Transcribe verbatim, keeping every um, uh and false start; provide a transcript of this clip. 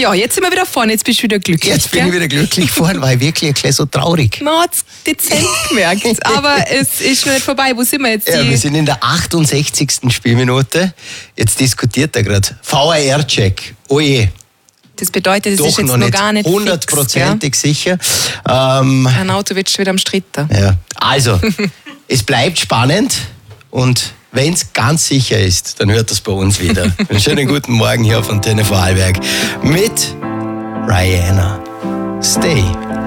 Ja, jetzt sind wir wieder vorne, jetzt bist du wieder glücklich. Jetzt bin gell? ich wieder glücklich. Vorhin war ich wirklich ein bisschen so traurig. Man hat es dezent gemerkt, aber es ist noch nicht vorbei. Wo sind wir jetzt? Ja, Die- wir sind in der achtundsechzigsten Spielminute. Jetzt diskutiert er gerade. V R R-Check. Oh je. Das bedeutet, es Doch ist jetzt noch noch nicht gar nicht hundertprozentig sicher. Ähm, fix, gell? Ein Auto wird schon wieder am Stritten. ja. Also, es bleibt spannend und wenn es ganz sicher ist, dann hört das bei uns wieder. Einen schönen guten Morgen hier auf Antenne Vorarlberg mit Rihanna. Stay.